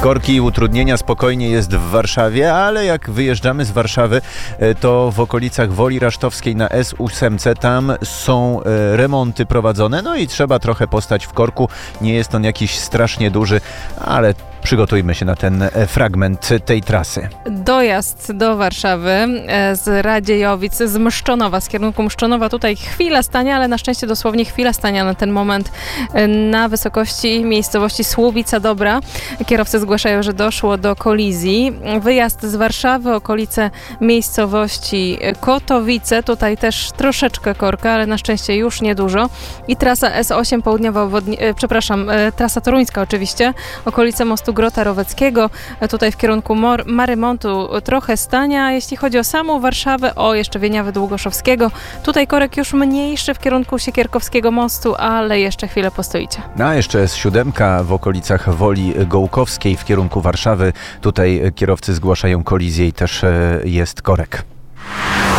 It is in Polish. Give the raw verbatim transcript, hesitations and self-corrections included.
Korki i utrudnienia spokojnie jest w Warszawie, ale jak wyjeżdżamy z Warszawy, to w okolicach Woli Rasztowskiej na S osiem tam są remonty prowadzone, no i trzeba trochę postać w korku. Nie jest on jakiś strasznie duży, ale przygotujmy się na ten fragment tej trasy. Dojazd do Warszawy z Radziejowic, z Mszczonowa, z kierunku Mszczonowa. Tutaj chwila stania, ale na szczęście dosłownie chwila stania na ten moment na wysokości miejscowości Słubica Dobra. Kierowcy zgłaszają, że doszło do kolizji. Wyjazd z Warszawy, okolice miejscowości Kotowice. Tutaj też troszeczkę korka, ale na szczęście już niedużo. I trasa S osiem południowa, obwodni- przepraszam, trasa toruńska oczywiście, okolice mostu Grota Roweckiego. Tutaj w kierunku Mor- Marymontu trochę stania. Jeśli chodzi o samą Warszawę, o jeszcze Wieniawy Długoszowskiego. Tutaj korek już mniejszy w kierunku Siekierkowskiego mostu, ale jeszcze chwilę postoicie. A jeszcze S siedem w okolicach Woli Gołkowskiej w kierunku Warszawy. Tutaj kierowcy zgłaszają kolizję i też jest korek.